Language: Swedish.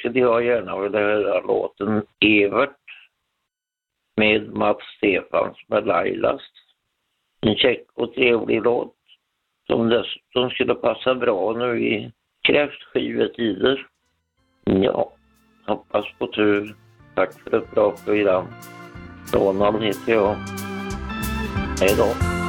skulle jag gärna vilja höra låten Evert med Mats Stefans med Lailas. En käck och trevlig låt som dessutom skulle passa bra nu i kräftskivetider. Ja, hoppas på tur. Tack för ett bra program. Donald heter jag. Hej då.